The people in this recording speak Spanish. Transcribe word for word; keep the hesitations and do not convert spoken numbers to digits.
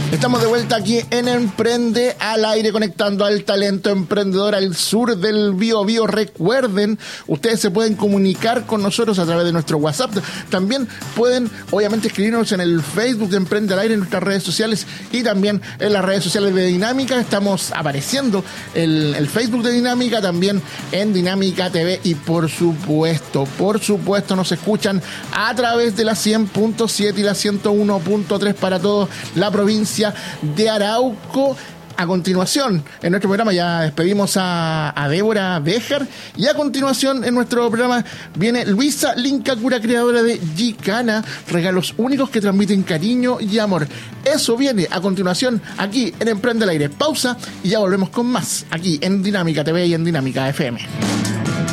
Estamos de vuelta aquí en Emprende al Aire, conectando al talento emprendedor al sur del Bío Bío. Recuerden, ustedes se pueden comunicar con nosotros a través de nuestro WhatsApp. También pueden, obviamente, escribirnos en el Facebook de Emprende al Aire, en nuestras redes sociales y también en las redes sociales de Dinámica. Estamos apareciendo el, el Facebook de Dinámica, también en Dinámica T V y por supuesto, por supuesto nos escuchan a través de la cien punto siete y la ciento uno punto tres para toda la provincia de Arauco. A continuación, en nuestro programa ya despedimos a, a Débora Béjar y a continuación en nuestro programa viene Luisa Lincacura, creadora de Gicana, regalos únicos que transmiten cariño y amor. Eso viene a continuación aquí en Emprende al Aire. Pausa y ya volvemos con más aquí en Dinámica T V y en Dinámica F M.